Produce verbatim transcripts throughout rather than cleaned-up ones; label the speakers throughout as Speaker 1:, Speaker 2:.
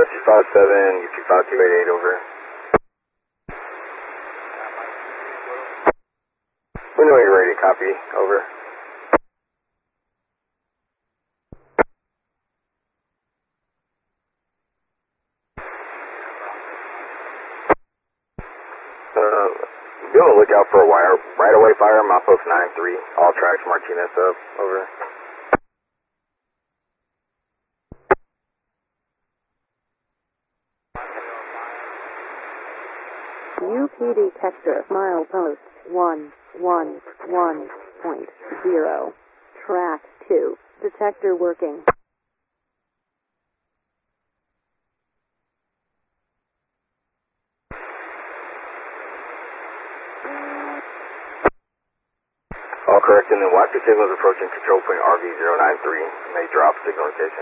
Speaker 1: two five seven, U two five two eight eight, over. We know you're ready to copy, over. Uh, be on the lookout for a wire, right-away fire, Milepost nine three, all tracks, Martinez up, over.
Speaker 2: U P detector, milepost one one one point zero, track two, detector working.
Speaker 1: All correct, and then Y P signals approaching control point R V zero nine three, may drop signal location.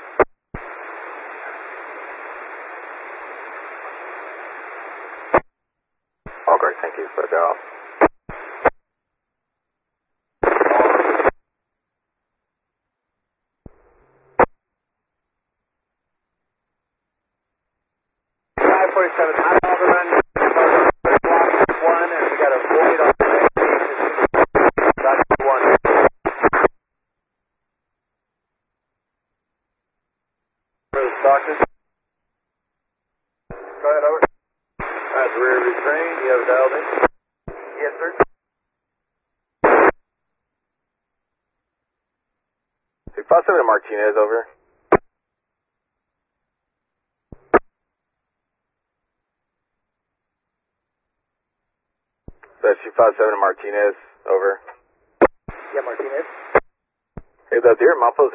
Speaker 1: All correct, thank you, let that off.
Speaker 3: five forty-seven, I'm overrun, block one, and we got a void on the right station. That's one. Rose Stockton. Go ahead, over. Alright, rear of your train, you have it dialed in? Yes, sir.
Speaker 1: two five seven Martinez, over. That's two five seven Martinez, over.
Speaker 3: Yeah, Martinez.
Speaker 1: Hey, that's here, Milepost